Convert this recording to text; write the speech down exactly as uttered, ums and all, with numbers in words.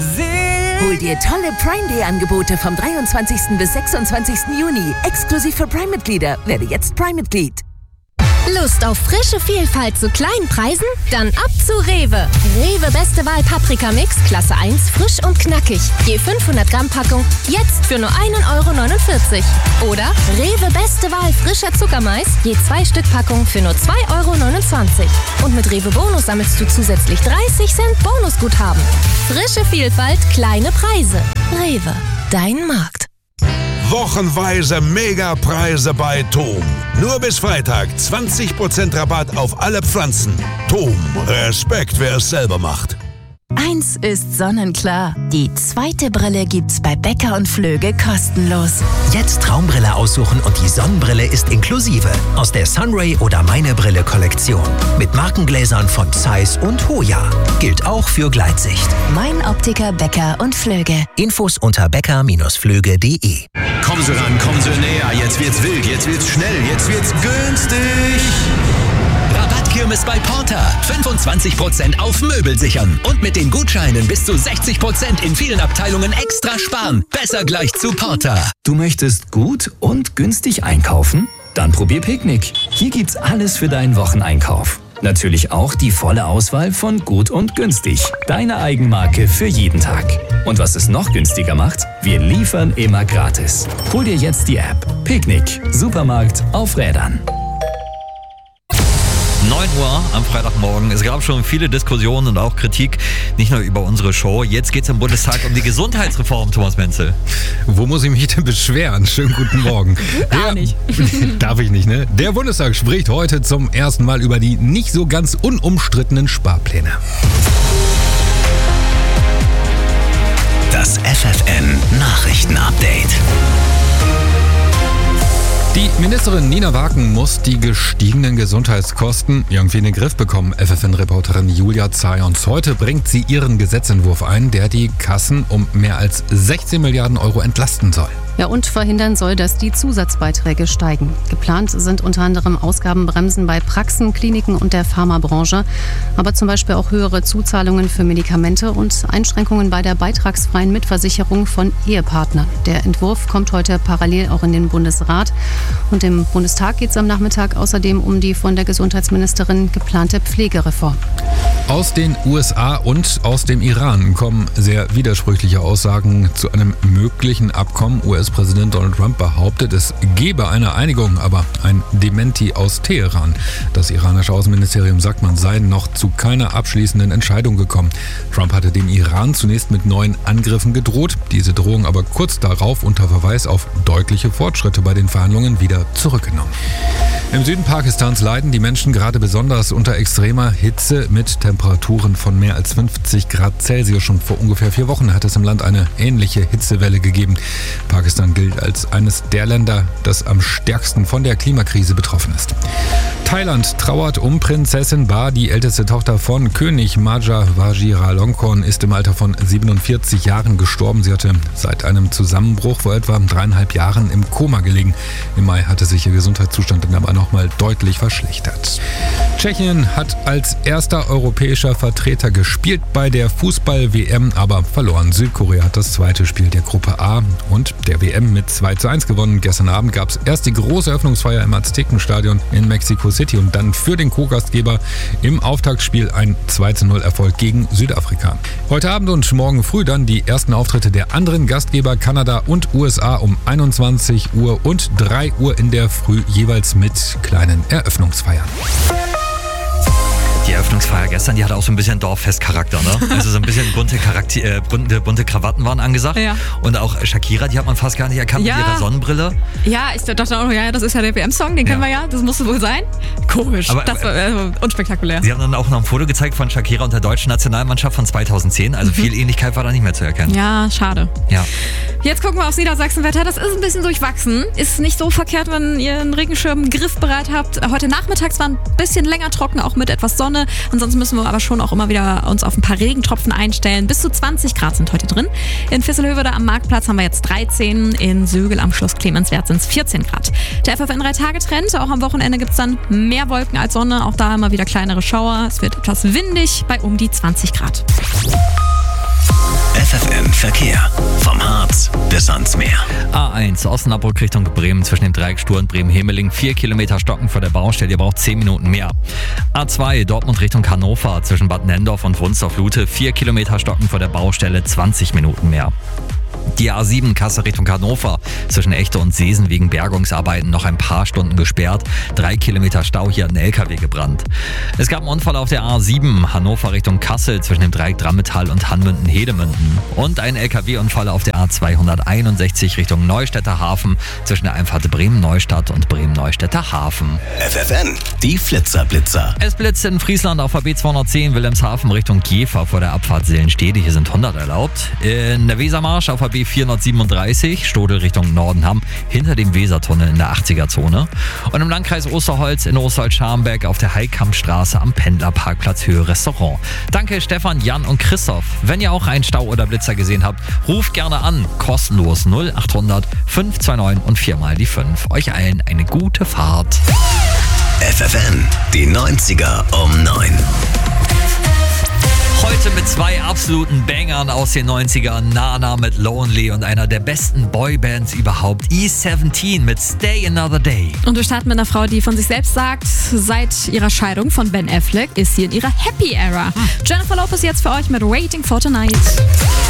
Hol dir tolle Prime Day Angebote vom dreiundzwanzigsten bis sechsundzwanzigsten Juni. Exklusiv für Prime-Mitglieder. Werde jetzt Prime-Mitglied. Lust auf frische Vielfalt zu kleinen Preisen? Dann ab zu Rewe. Rewe Beste Wahl Paprika Mix, Klasse eins, frisch und knackig. Je fünfhundert Gramm Packung, jetzt für nur ein Euro neunundvierzig. Oder Rewe Beste Wahl frischer Zuckermais, je zwei Stück Packung für nur zwei Euro neunundzwanzig. Und mit Rewe Bonus sammelst du zusätzlich dreißig Cent Bonusguthaben. Frische Vielfalt, kleine Preise. Rewe, dein Markt. Wochenweise Megapreise bei Tom. Nur bis Freitag zwanzig Prozent Rabatt auf alle Pflanzen. Tom, Respekt, wer es selber macht. Eins ist sonnenklar. Die zweite Brille gibt's bei Becker und Flöge kostenlos. Jetzt Traumbrille aussuchen und die Sonnenbrille ist inklusive. Aus der Sunray oder Meine Brille Kollektion. Mit Markengläsern von Zeiss und Hoya. Gilt auch für Gleitsicht. Mein Optiker Becker und Flöge. Infos unter becker Bindestrich flöge punkt de. Kommen Sie ran, kommen Sie näher. Jetzt wird's wild, jetzt wird's schnell, jetzt wird's günstig. Rabattkirmes bei Porter. fünfundzwanzig Prozent auf Möbel sichern. Und mit den Gutscheinen bis zu sechzig Prozent in vielen Abteilungen extra sparen. Besser gleich zu Porter. Du möchtest gut und günstig einkaufen? Dann probier Picknick. Hier gibt's alles für deinen Wocheneinkauf. Natürlich auch die volle Auswahl von Gut und Günstig. Deine Eigenmarke für jeden Tag. Und was es noch günstiger macht, wir liefern immer gratis. Hol dir jetzt die App. Picknick. Supermarkt auf Rädern. neun Uhr am Freitagmorgen. Es gab schon viele Diskussionen und auch Kritik, nicht nur über unsere Show. Jetzt geht es im Bundestag um die Gesundheitsreform, Thomas Menzel. Wo muss ich mich denn beschweren? Schönen guten Morgen. Gar nicht. Darf ich nicht, ne? Der Bundestag spricht heute zum ersten Mal über die nicht so ganz unumstrittenen Sparpläne. Das F F N Nachrichtenupdate. Die Ministerin Nina Waken muss die gestiegenen Gesundheitskosten irgendwie in den Griff bekommen. F F N-Reporterin Julia Zayons. Heute bringt sie ihren Gesetzentwurf ein, der die Kassen um mehr als sechzehn Milliarden Euro entlasten soll. Ja, und verhindern soll, dass die Zusatzbeiträge steigen. Geplant sind unter anderem Ausgabenbremsen bei Praxen, Kliniken und der Pharmabranche, aber zum Beispiel auch höhere Zuzahlungen für Medikamente und Einschränkungen bei der beitragsfreien Mitversicherung von Ehepartnern. Der Entwurf kommt heute parallel auch in den Bundesrat. Und im Bundestag geht es am Nachmittag außerdem um die von der Gesundheitsministerin geplante Pflegereform. Aus den U S A und aus dem Iran kommen sehr widersprüchliche Aussagen zu einem möglichen Abkommen. U S-Präsident Donald Trump behauptet, es gebe eine Einigung, aber ein Dementi aus Teheran. Das iranische Außenministerium sagt, man sei noch zu keiner abschließenden Entscheidung gekommen. Trump hatte dem Iran zunächst mit neuen Angriffen gedroht, diese Drohung aber kurz darauf unter Verweis auf deutliche Fortschritte bei den Verhandlungen wieder zurückgenommen. Im Süden Pakistans leiden die Menschen gerade besonders unter extremer Hitze mit Temperaturen von mehr als fünfzig Grad Celsius. Schon vor ungefähr vier Wochen hat es im Land eine ähnliche Hitzewelle gegeben. Pakistan gilt als eines der Länder, das am stärksten von der Klimakrise betroffen ist. Thailand trauert um Prinzessin Ba. Die älteste Tochter von König Maja Vajiralongkorn ist im Alter von siebenundvierzig Jahren gestorben. Sie hatte seit einem Zusammenbruch vor etwa dreieinhalb Jahren im Koma gelegen. Im Mai hatte sich ihr Gesundheitszustand dann aber nochmal deutlich verschlechtert. Tschechien hat als erster europäischer Vertreter gespielt bei der Fußball-W M, aber verloren. Südkorea hat das zweite Spiel der Gruppe A und der W M mit zwei zu eins gewonnen. Gestern Abend gab es erst die große Eröffnungsfeier im Aztekenstadion in Mexico City und dann für den Co-Gastgeber im Auftaktspiel ein zwei zu null Erfolg gegen Südafrika. Heute Abend und morgen früh dann die ersten Auftritte der anderen Gastgeber Kanada und U S A um einundzwanzig Uhr und drei Uhr in der Früh jeweils mit kleinen Eröffnungsfeiern. Die Eröffnungsfeier gestern, die hatte auch so ein bisschen Dorffestcharakter, ne? Also so ein bisschen bunte, Charakter, äh, bunte, bunte Krawatten waren angesagt. Ja. Und auch Shakira, die hat man fast gar nicht erkannt ja. mit ihrer Sonnenbrille. Ja, ich dachte auch, ja, das ist ja der W M-Song, den ja. kennen wir ja, das musste wohl sein. Komisch, aber, das war äh, unspektakulär. Sie haben dann auch noch ein Foto gezeigt von Shakira und der deutschen Nationalmannschaft von zweitausendzehn, also mhm. viel Ähnlichkeit war da nicht mehr zu erkennen. Ja, schade. Ja. Jetzt gucken wir aufs Niedersachsenwetter, das ist ein bisschen durchwachsen. Ist nicht so verkehrt, wenn ihr einen Regenschirm griffbereit habt. Heute nachmittags war ein bisschen länger trocken, auch mit etwas Sonne. Ansonsten müssen wir aber schon auch immer wieder uns auf ein paar Regentropfen einstellen. Bis zu zwanzig Grad sind heute drin. In Visselhövede am Marktplatz haben wir jetzt dreizehn. In Sögel am Schloss Clemenswerth sind es vierzehn Grad. Der F F N drei Tage Trend. Auch am Wochenende gibt es dann mehr Wolken als Sonne. Auch da immer wieder kleinere Schauer. Es wird etwas windig bei um die zwanzig Grad. F F F N Verkehr. Vom Harz bis ans Meer. A eins Osnabrück Richtung Bremen zwischen dem Dreieck Stur und Bremen-Hemeling. Vier Kilometer Stocken vor der Baustelle. Ihr braucht zehn Minuten mehr. A zwei Dortmund Richtung Hannover zwischen Bad Nendorf und Wunsdorf-Lute. Vier Kilometer Stocken vor der Baustelle. zwanzig Minuten mehr. Die A sieben Kassel Richtung Hannover zwischen Echte und Seesen wegen Bergungsarbeiten noch ein paar Stunden gesperrt. Drei Kilometer Stau, hier hat ein L K W gebrannt. Es gab einen Unfall auf der A sieben Hannover Richtung Kassel zwischen dem Dreieck Drammetal und Hanmünden-Hedemünden. Und ein L K W-Unfall auf der A zweihunderteinundsechzig Richtung Neustädter Hafen zwischen der Einfahrt Bremen-Neustadt und Bremen-Neustädter Hafen. F F N, die Flitzer-Blitzer. Es blitzt in Friesland auf der B zweihundertzehn Wilhelmshaven Richtung Jever vor der Abfahrt Seelenstede. Hier sind hundert erlaubt. In der Wesermarsch auf der B vierhundertsiebenunddreißig, Stodel Richtung Nordenham, hinter dem Wesertunnel in der achtziger-Zone. Und im Landkreis Osterholz in Osterholz-Scharmbeck auf der Heikampstraße am Pendlerparkplatz Höhe Restaurant. Danke Stefan, Jan und Christoph. Wenn ihr auch einen Stau oder Blitzer gesehen habt, ruft gerne an. Kostenlos null achthundert fünf zwei neun und viermal die fünf. Euch allen eine gute Fahrt. F F N, die neunziger um neun. Heute mit zwei absoluten Bangern aus den neunzigern. Nana mit Lonely und einer der besten Boybands überhaupt, E siebzehn mit Stay Another Day. Und wir starten mit einer Frau, die von sich selbst sagt, seit ihrer Scheidung von Ben Affleck ist sie in ihrer Happy Era. Hm. Jennifer Lopez jetzt für euch mit Waiting for Tonight.